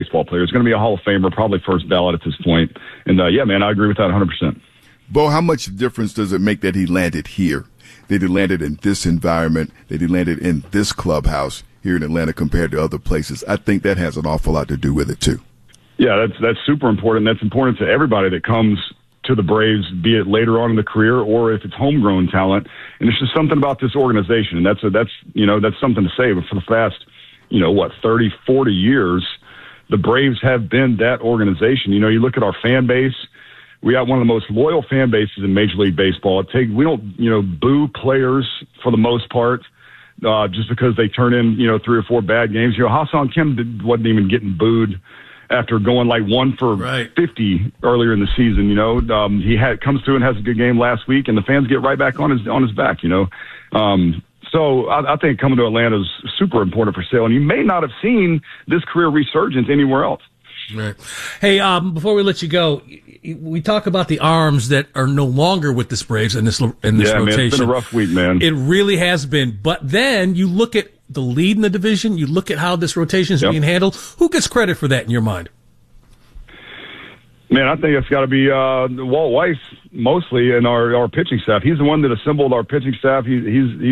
baseball player. He's going to be a Hall of Famer, probably first ballot at this point. And, yeah, man, I agree with that 100%. Bo, how much difference does it make that he landed here? That he landed in this environment, that he landed in this clubhouse here in Atlanta compared to other places? I think that has an awful lot to do with it, too. Yeah, that's super important. That's important to everybody that comes to the Braves, be it later on in the career or if it's homegrown talent. And it's just something about this organization. And that's something to say. But for the past, 30, 40 years, the Braves have been that organization. You look at our fan base. We got one of the most loyal fan bases in Major League Baseball. We don't, boo players for the most part, just because they turn in, 3 or 4 bad games. Ha-Seong Kim wasn't even getting booed after going like 1 for 50 earlier in the season. He comes through and has a good game last week, and the fans get right back on his back. So I think coming to Atlanta is super important for Sale, and you may not have seen this career resurgence anywhere else. Right. Hey, before we let you go, we talk about the arms that are no longer with the Braves in this rotation. Man, it's been a rough week, man. It really has been. But then you look at the lead in the division, you look at how this rotation is being handled. Who gets credit for that in your mind? Man, I think it's got to be Walt Weiss mostly, and our pitching staff. He's the one that assembled our pitching staff. He's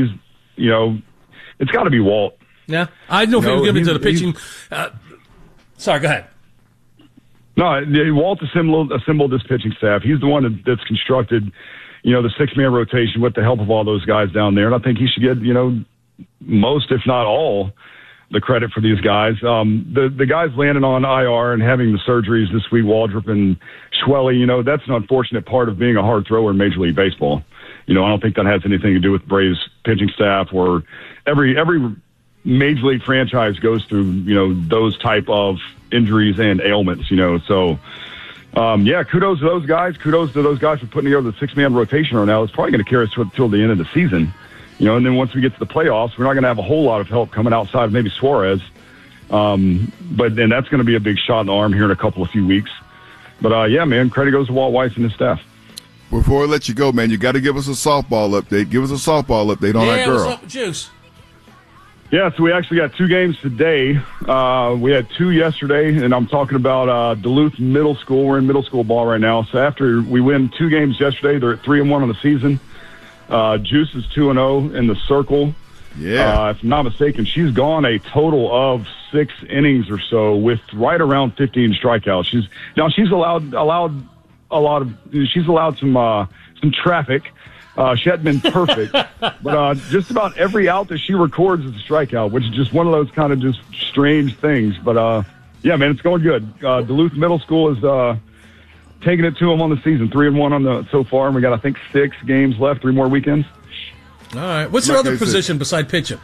it's got to be Walt. Yeah, I know if you're giving to the pitching. Sorry, go ahead. No, Walt assembled this pitching staff. He's the one that's constructed, the 6-man rotation with the help of all those guys down there. And I think he should get, most, if not all, the credit for these guys. The guys landing on IR and having the surgeries this week, Waldrop and Schwelly, that's an unfortunate part of being a hard thrower in Major League Baseball. I don't think that has anything to do with Braves pitching staff, or every Major League franchise goes through, those type of injuries and ailments, So, kudos to those guys. Kudos to those guys for putting together the 6-man rotation right now. It's probably going to carry us until the end of the season. And then once we get to the playoffs, we're not going to have a whole lot of help coming outside of maybe Suarez. But then that's going to be a big shot in the arm here in a few weeks. But, man, credit goes to Walt Weiss and his staff. Before I let you go, man, you got to give us a softball update. Give us a softball update on that girl. What's up with Juice? Yeah, so we actually got 2 games today. We had 2 yesterday, and I'm talking about Duluth Middle School. We're in middle school ball right now. So after we win 2 games yesterday, they're at 3-1 on the season. Juice is 2-0 in the circle. Yeah. If I'm not mistaken, she's gone a total of 6 innings or so with right around 15 strikeouts. She's allowed a lot of. She's allowed some traffic. She hadn't been perfect, but just about every out that she records is a strikeout, which is just one of those kind of just strange things. But, yeah, man, it's going good. Duluth Middle School is taking it to them on the season, 3-1 so far, and we got, I think, 6 games left, 3 more weekends. All right. What's her other position beside pitching?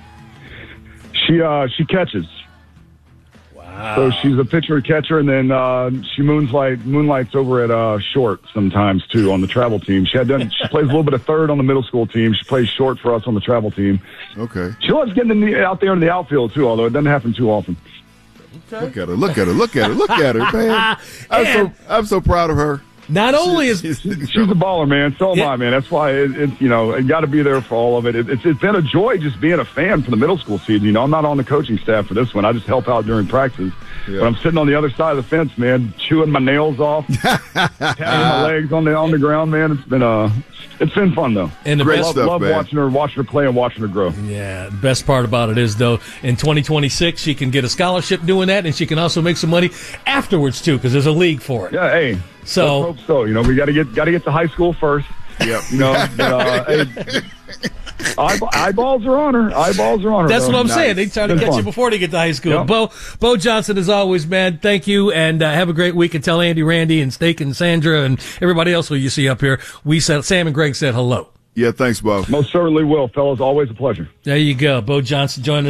She catches. Wow. So she's a pitcher and catcher, and then she moonlights over at short sometimes too on the travel team. She plays a little bit of third on the middle school team. She plays short for us on the travel team. Okay. She loves getting out there in the outfield too, although it doesn't happen too often. Okay. Look at her, man. I'm so proud of her. Not only is she's a baller, man. So am I, man. That's why it got to be there for all of it. It's been a joy just being a fan for the middle school season. I'm not on the coaching staff for this one. I just help out during practices. Yeah. But I'm sitting on the other side of the fence, man, chewing my nails off, tapping my legs on the ground, man. It's been fun though. And the best love watching her play and watching her grow. Yeah, the best part about it is though, in 2026 she can get a scholarship doing that, and she can also make some money afterwards too, because there's a league for it. Yeah, hey. So let's hope so. We got to get to high school first. Yep. Hey, eyeballs are on her. That's though. what I'm saying. They try to catch you before they get to high school. Yep. Bo Johnson, as always, man. Thank you, and have a great week. And tell Andy, Randy, and Steak, and Sandra, and everybody else who you see up here. Sam and Greg said hello. Yeah, thanks, Bo. Most certainly will, fellas. Always a pleasure. There you go. Bo Johnson joining us.